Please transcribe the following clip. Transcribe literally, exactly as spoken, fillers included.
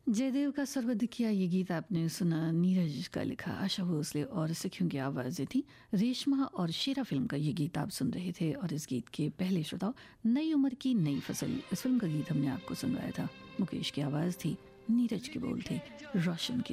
जयदेव का सर्वद किया ये गीत आपने सुना, नीरज का लिखा, आशा भोसले और सखियों की आवाज़ें थी। रेशमा और शेरा फिल्म का ये गीत आप सुन रहे थे और इस गीत के पहले श्रोताओं, नई उम्र की नई फसल, इस फिल्म का गीत हमने आपको सुनवाया था। मुकेश की आवाज़ थी, नीरज के बोल थे रोशन की।